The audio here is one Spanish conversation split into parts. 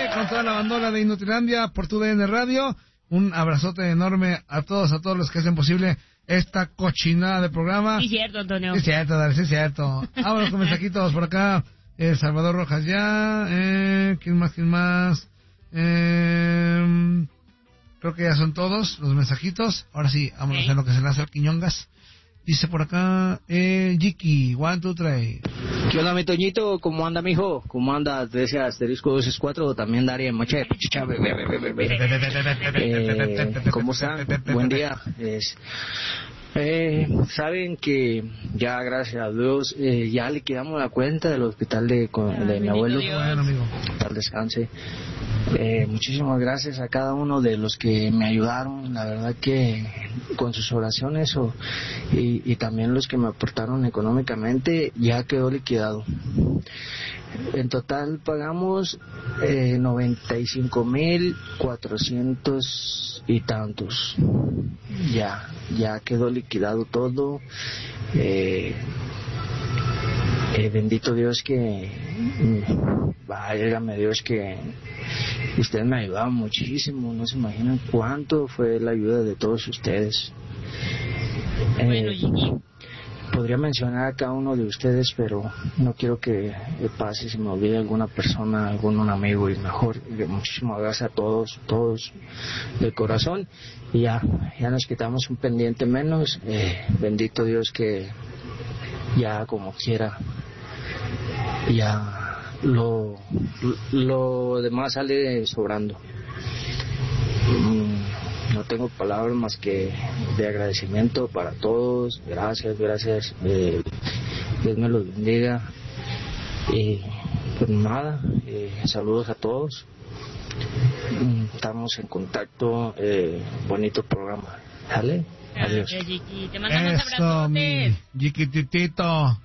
con toda la bandola de Inutilandia por tu DN Radio. Un abrazote enorme a todos los que hacen posible esta cochinada de programa. Sí, cierto, Antonio. Sí, cierto, Dale, sí, cierto. Vámonos con mensajitos por acá. Salvador Rojas ya. ¿Quién más? Creo que ya son todos los mensajitos. Ahora sí, vámonos a lo que se le hace al Quiñongas. Dice por acá, Jiki, 1, 2, 3. ¿Qué onda, mi Toñito? ¿Cómo anda, mijo? ¿Cómo anda? Desde asterisco 264, también Daria Moche. ¿Cómo están? Buen día. Saben que ya, gracias a Dios, ya liquidamos la cuenta del hospital de mi abuelo. Bueno, amigo. Al descanse. Muchísimas gracias a cada uno de los que me ayudaron, la verdad que con sus oraciones y también los que me aportaron económicamente, ya quedó liquidado. En total pagamos 95,400 y tantos. Ya quedó liquidado todo. Bendito Dios que, válgame Dios que ustedes me ayudaron muchísimo, no se imaginan cuánto fue la ayuda de todos ustedes. Podría mencionar a cada uno de ustedes, pero no quiero que pase, si me olvide alguna persona, algún amigo, y mejor, muchísimas gracias a todos de corazón, y ya nos quitamos un pendiente menos. Bendito Dios que ya como quiera, ya lo demás sale sobrando. No tengo palabras más que de agradecimiento para todos. Gracias. Dios me los bendiga. Y pues nada, saludos a todos. Estamos en contacto. Bonito programa. ¿Sale? Adiós. Chiqui. Te mandamos abrazotes. Chiquititito.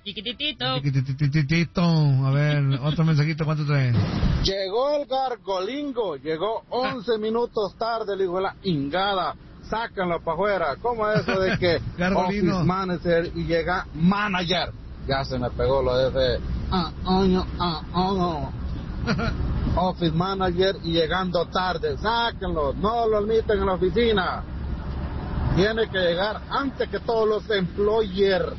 A ver, otro mensajito, ¿cuánto traen? Llegó el Gargolingo, llegó 11 minutos tarde, le dijo la ingada. Sácanlo para afuera. ¿Cómo es eso de que Office Manager y llega Manager? Ya se me pegó lo de ese. Office Manager y llegando tarde. Sáquenlo, no lo admiten en la oficina. Tiene que llegar antes que todos los employers.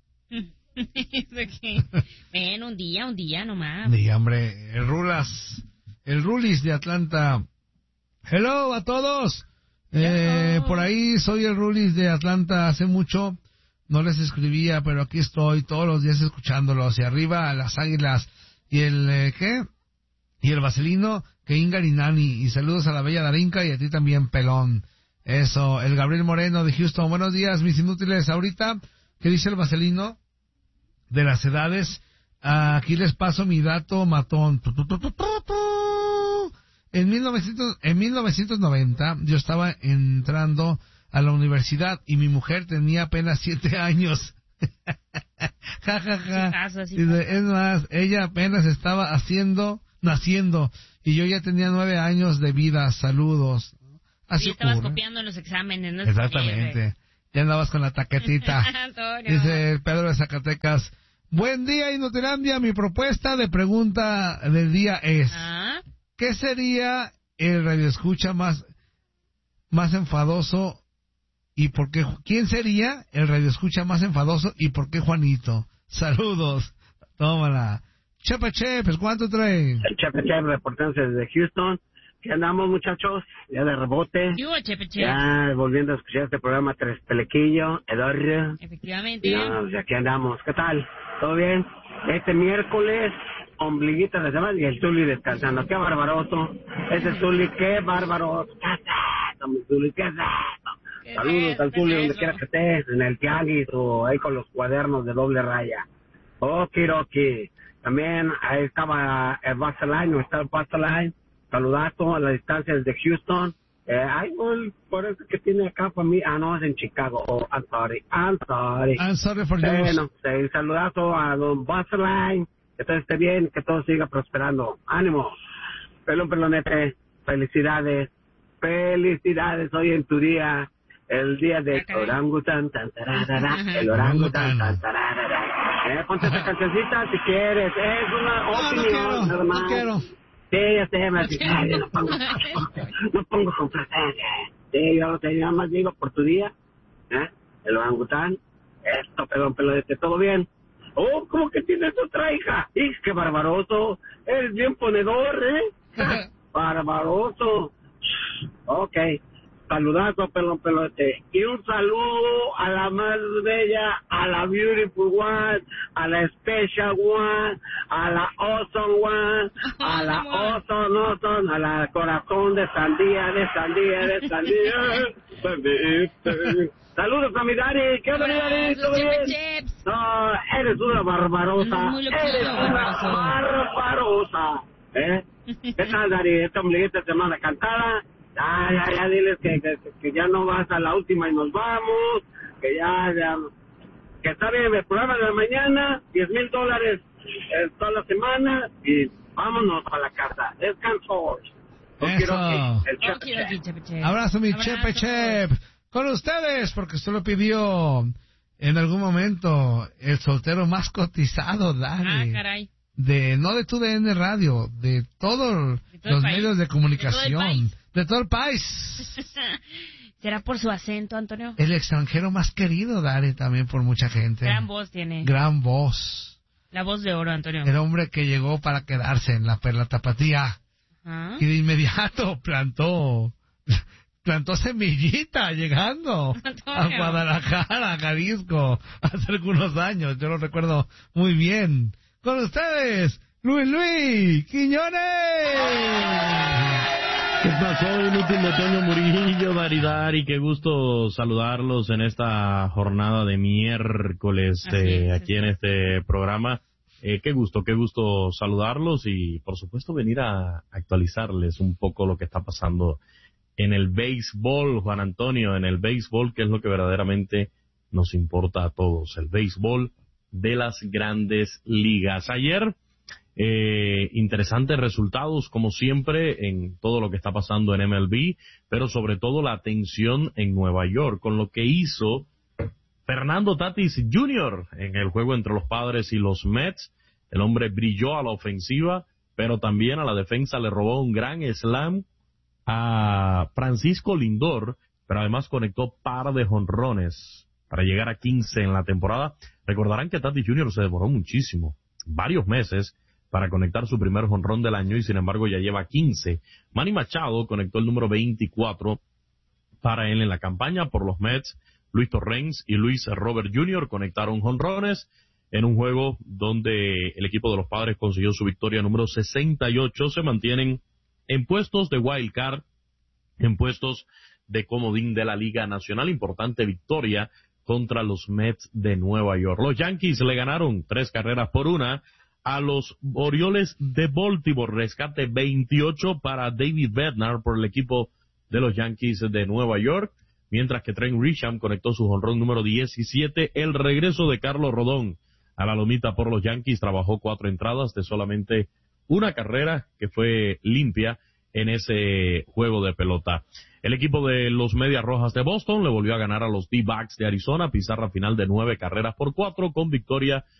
Ven, un día nomás. Sí, hombre, el Rulis de Atlanta. Hello a todos. Por ahí soy el Rulis de Atlanta. Hace mucho no les escribía, pero aquí estoy todos los días escuchándolos. Y arriba a las Águilas. Y el, ¿qué? Y el Vaselino, que Ingarinani. Y saludos a la bella Darinka y a ti también, pelón. Eso, el Gabriel Moreno de Houston. Buenos días, mis inútiles. Ahorita, ¿qué dice el Vaselino? De las edades, aquí les paso mi dato matón. En 1990, yo estaba entrando a la universidad y mi mujer tenía apenas 7 años. Ja, ja, ja. Es más, ella apenas estaba naciendo, y yo ya tenía 9 años de vida. Saludos. Así estabas copiando en los exámenes, ¿no? Exactamente. Ya andabas con la taquetita. Dice Pedro de Zacatecas. Buen día, Inutilandia. Mi propuesta de pregunta del día es: ¿qué sería el radioescucha más enfadoso y por qué? ¿Quién sería el radioescucha más enfadoso y por qué Juanito? Saludos. Tómala. Chepe Chepes, ¿cuánto trae? Chepe Chepes, reportándose desde Houston. ¿Qué andamos, muchachos? Ya de rebote. Ya volviendo a escuchar este programa Tres Pelequillo, Eduardo. Efectivamente. Ya, pues aquí andamos. ¿Qué tal? ¿Todo bien? Este miércoles, ombliguita de semana y el Zuli descansando. ¡Qué barbaroso! Ese Zuli, qué bárbaro. ¿Qué es eso, mi Zuli? ¿Qué es eso? Saludos al Zuli donde quiera que estés, en el tianguis o ahí con los cuadernos de doble raya. Okiroki. También ahí estaba el Vaseline, no está el Vaseline. Saludazo a la distancia desde Houston. Por eso que tiene acá para mí. No, es en Chicago. I'm sorry for you. Bueno, saludazo a don Vaseline. Que todo esté bien, que todo siga prosperando. ¡Ánimo! Pelonete, felicidades hoy en tu día. El día de orangután, el orangután, ponte esa cancioncita si quieres. Es una opinión, nada más. No quiero. Sí, ya sé, me dice, no pongo complacencia. Sí, yo nada más digo por tu día, el orangután, esto, pelón, todo bien. Oh, ¿cómo que tienes otra hija? ¡Qué barbaroso! Eres bien ponedor, Barbaroso. Ok. Saludazo, pelón. Y un saludo a la más bella, a la beautiful one, a la special one, a la awesome one, a la awesome, a la corazón de sandía. Saludos a mi Dari. ¿Qué onda, mi Dari? ¿Todo bien? No, eres una barbarosa. ¿Qué tal, Dari? Esta ombliguita te manda cantada. Ya, diles que ya no vas a la última y nos vamos, que está bien el programa de la mañana, $10,000 toda la semana y vámonos a la casa. Descanso. Abrazo, mi Chepe. Con ustedes, porque usted lo pidió en algún momento, el soltero más cotizado, Dani. Caray. No de TUDN Radio, de todos los medios de comunicación. De todo el país. ¿Será por su acento, Antonio? El extranjero más querido, Dare, también por mucha gente. Gran voz tiene. Gran voz. La voz de oro, Antonio. El hombre que llegó para quedarse en la Perla Tapatía. Y de inmediato plantó semillita llegando a Guadalajara, a Jalisco, hace algunos años. Yo lo recuerdo muy bien. Con ustedes, Luis Quiñones. ¿Qué pasó, inútil de Toño Murillo, Daridari? Qué gusto saludarlos en esta jornada de miércoles aquí en este programa. Qué gusto saludarlos y, por supuesto, venir a actualizarles un poco lo que está pasando en el béisbol, Juan Antonio, en el béisbol, que es lo que verdaderamente nos importa a todos, el béisbol de las grandes ligas. Ayer, interesantes resultados, como siempre, en todo lo que está pasando en MLB, pero sobre todo la atención en Nueva York, con lo que hizo Fernando Tatis Jr. en el juego entre los Padres y los Mets. El hombre brilló a la ofensiva, pero también a la defensa le robó un gran slam a Francisco Lindor, pero además conectó par de jonrones para llegar a 15 en la temporada. Recordarán que Tatis Jr. se demoró muchísimo, varios meses, para conectar su primer jonrón del año y sin embargo ya lleva 15. Manny Machado conectó el número 24 para él en la campaña por los Mets. Luis Torrens y Luis Robert Jr. conectaron jonrones en un juego donde el equipo de los Padres consiguió su victoria número 68. Se mantienen en puestos de wild card, en puestos de comodín de la Liga Nacional. Importante victoria contra los Mets de Nueva York. Los Yankees le ganaron 3-1 a los Orioles de Baltimore. Rescate 28 para David Bednar por el equipo de los Yankees de Nueva York, mientras que Trent Grisham conectó su jonrón número 17. El regreso de Carlos Rodón a la lomita por los Yankees, trabajó 4 entradas de solamente una carrera que fue limpia en ese juego de pelota. El equipo de los Medias Rojas de Boston le volvió a ganar a los D-Backs de Arizona, pizarra final de 9-4 con victoria